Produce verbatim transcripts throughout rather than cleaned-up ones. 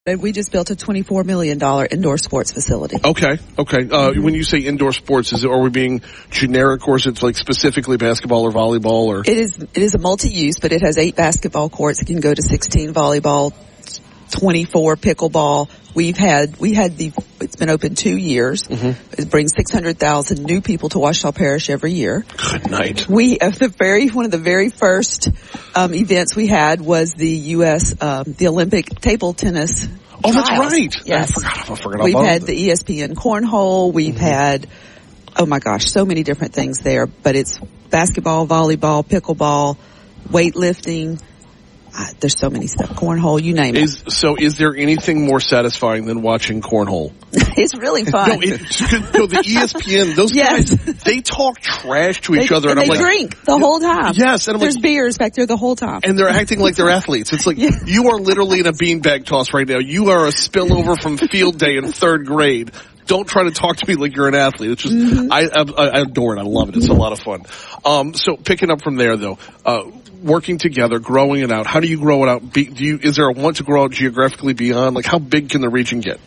We just built a twenty-four million dollars indoor sports facility. Okay, okay. Uh, mm-hmm. When you say indoor sports, is it, are we being generic, or is it like specifically basketball or volleyball? Or it is. It is a multi-use, but it has eight basketball courts. It can go to sixteen volleyball, twenty-four pickleball. We've had we had the. It's been open two years. Mm-hmm. It brings six hundred thousand new people to Ouachita Parish every year. Good night. We uh, the very one of the very first um, events we had was the U S Um, the Olympic table tennis. Oh, trials. That's right. Yes. I forgot. I forgot We've about had it. the E S P N cornhole. We've mm-hmm. had, oh my gosh, so many different things there. But it's basketball, volleyball, pickleball, weightlifting. Uh, there's so many stuff. Cornhole, you name is, it. So is there anything more satisfying than watching cornhole? It's really fun. No, it, no, the E S P N, those yes. guys, they talk trash to each they, other. And, and they I'm like, drink the whole time. Yes. And I'm There's like, beers back there the whole time. And they're acting like they're athletes. It's like, yeah. You are literally in a beanbag toss right now. You are a spillover from field day in third grade. Don't try to talk to me like you're an athlete. It's just, mm-hmm. I, I, I adore it. I love it. It's a lot of fun. Um, so picking up from there though, uh, working together, growing it out. How do you grow it out? Be, do you, is there a want to grow out geographically beyond? Like how big can the region get?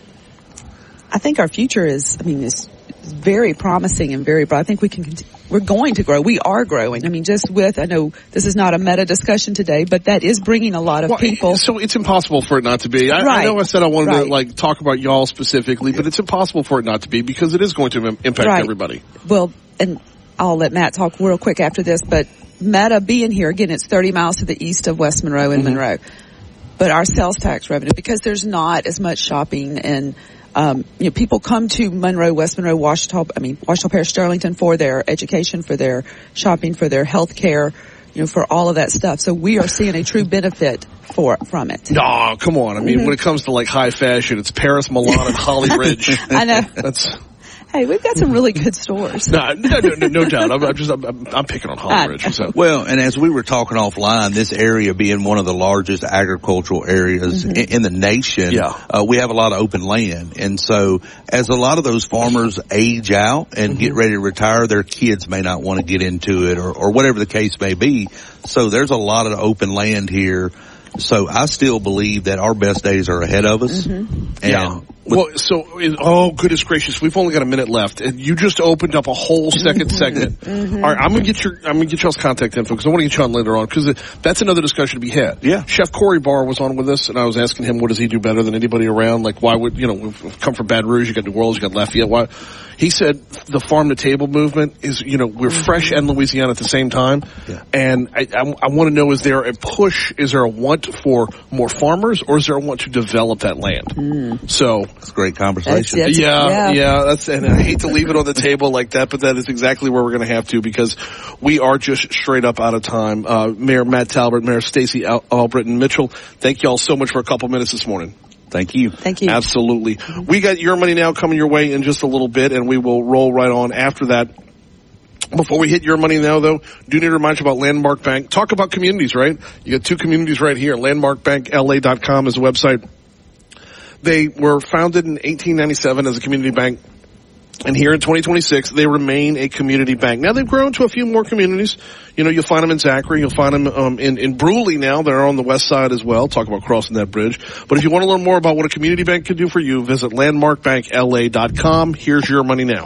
I think our future is, I mean, is very promising and very broad. I think we can, we're going to grow. We are growing. I mean, just with, I know this is not a meta discussion today, but that is bringing a lot of well, people. So it's impossible for it not to be. I, right. I know I said I wanted right. to like talk about y'all specifically, but it's impossible for it not to be because it is going to impact right. everybody. Well, and I'll let Matt talk real quick after this, but Meta being here, again, it's thirty miles to the east of West Monroe and mm-hmm. Monroe. But our sales tax revenue, because there's not as much shopping and, um, you know, people come to Monroe, West Monroe, Ouachita, I mean, Ouachita Parish, Sterlington for their education, for their shopping, for their health care, you know, for all of that stuff. So we are seeing a true benefit for, from it. No, come on. I mean, mm-hmm. when it comes to like high fashion, it's Paris, Milan, and Holly Ridge. I know. That's. Hey, we've got some really good stores. no, no, no, no doubt. I'm, I'm just, I'm, I'm picking on Holly Ridge. So. Well, and as we were talking offline, this area being one of the largest agricultural areas mm-hmm. in, in the nation, yeah. uh, we have a lot of open land. And so as a lot of those farmers age out and mm-hmm. get ready to retire, their kids may not want to get into it or, or whatever the case may be. So there's a lot of open land here. So I still believe that our best days are ahead of us. Mm-hmm. Yeah. Well, so, oh, goodness gracious, we've only got a minute left, and you just opened up a whole second segment. Mm-hmm. All right, I'm gonna get your, I'm gonna get y'all's contact info because I want to get you on later on because that's another discussion to be had. Yeah. Chef Corey Barr was on with us, and I was asking him, what does he do better than anybody around? Like, why would you know? We've come from Baton Rouge, you got New Orleans, you got Lafayette. Why? He said the farm to table movement is, you know, we're mm-hmm. fresh and Louisiana at the same time, yeah. and I, I, I want to know: is there a push? Is there a want for more farmers, or is there a want to develop that land? Mm. So it's a great conversation. That's, that's, yeah, yeah, yeah. That's, and I hate to leave it on the table like that, but that is exactly where we're going to have to because we are just straight up out of time. Uh, Mayor Matt Talbert, Mayor Stacey Al- Albritton Mitchell, thank you all so much for a couple minutes this morning. Thank you. Thank you. Absolutely. We got Your Money Now coming your way in just a little bit, and we will roll right on after that. Before we hit Your Money Now, though, do need to remind you about Landmark Bank. Talk about communities, right? You got two communities right here. landmark bank L A dot com is the website. They were founded in eighteen ninety-seven as a community bank. And here in twenty twenty-six, they remain a community bank. Now, they've grown to a few more communities. You know, you'll find them in Zachary. You'll find them um, in, in Bruley now. They're on the west side as well. Talk about crossing that bridge. But if you want to learn more about what a community bank can do for you, visit landmark bank L A dot com. Here's Your Money Now.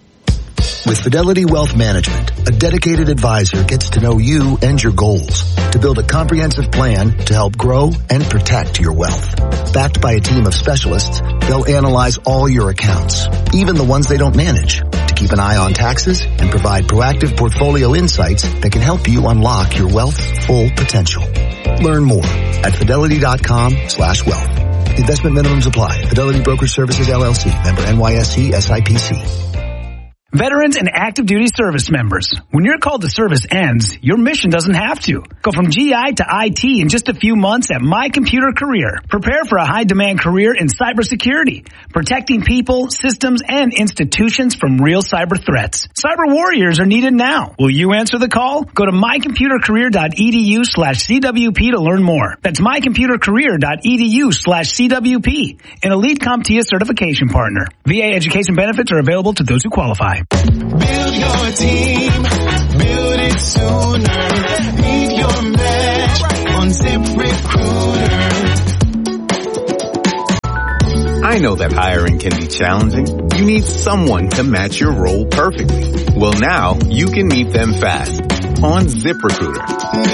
With Fidelity Wealth Management, a dedicated advisor gets to know you and your goals to build a comprehensive plan to help grow and protect your wealth. Backed by a team of specialists, they'll analyze all your accounts, even the ones they don't manage, to keep an eye on taxes and provide proactive portfolio insights that can help you unlock your wealth's full potential. Learn more at fidelity dot com slash wealth. Investment minimums apply. Fidelity Brokerage Services, L L C. Member N Y S E S I P C. Veterans and active duty service members, when your call to service ends, your mission doesn't have to. Go from G I to I T in just a few months at My Computer Career. Prepare for a high-demand career in cybersecurity, protecting people, systems, and institutions from real cyber threats. Cyber warriors are needed now. Will you answer the call? Go to my computer career dot e d u slash c w p to learn more. That's my computer career dot e d u slash c w p, an elite CompTIA certification partner. V A education benefits are available to those who qualify. Build your team, build it sooner. Meet your match on ZipRecruiter. I know that hiring can be challenging. You need someone to match your role perfectly. Well, now you can meet them fast on ZipRecruiter.